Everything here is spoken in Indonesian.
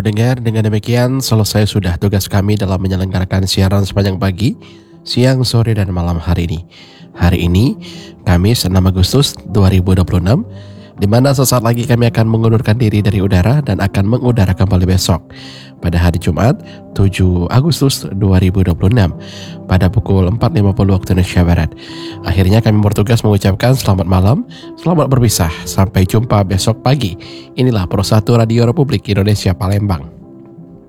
pendengar, dengan demikian selesai sudah tugas kami dalam menyelenggarakan siaran sepanjang pagi, siang, sore, dan malam hari ini. Hari ini, Kamis 6 Agustus 2026, di mana sesaat lagi kami akan mengundurkan diri dari udara dan akan mengudara kembali besok pada hari Jumat 7 Agustus 2026 pada pukul 4.50 waktu Indonesia Barat. Akhirnya kami bertugas mengucapkan selamat malam, selamat berpisah, sampai jumpa besok pagi. Inilah Pro 1 Radio Republik Indonesia Palembang.